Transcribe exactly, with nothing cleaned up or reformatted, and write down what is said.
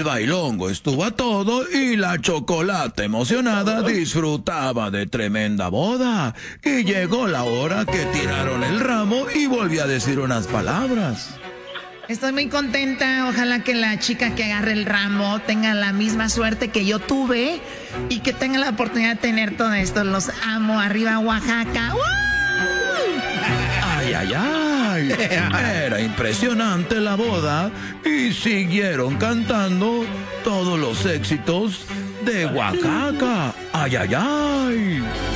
bailongo estuvo a todo y la Chocolata emocionada disfrutaba de tremenda boda. Y llegó la hora que tiraron el ramo y volvió a decir unas palabras. Estoy muy contenta, ojalá que la chica que agarre el ramo tenga la misma suerte que yo tuve y que tenga la oportunidad de tener todo esto. Los amo, arriba Oaxaca. ¡Woo! Ay, ay, ay. Era impresionante la boda y siguieron cantando todos los éxitos de Oaxaca. Ay, ay, ay.